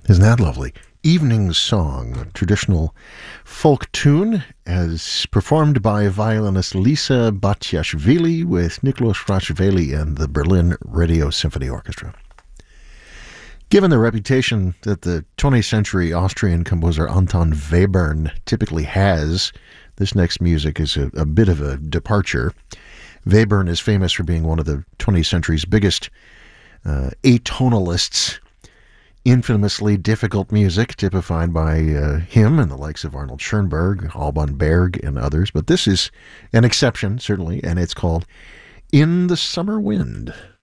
Isn't that lovely? Evening Song, a traditional folk tune, as performed by violinist Lisa Batiashvili with Nicholas Rashvili and the Berlin Radio Symphony Orchestra. Given the reputation that the 20th century Austrian composer Anton Webern typically has, this next music is a bit of a departure. Webern is famous for being one of the 20th century's biggest atonalists. Infamously difficult music typified by him and the likes of Arnold Schoenberg, Alban Berg, and others. But this is an exception, certainly, and it's called In the Summer Wind.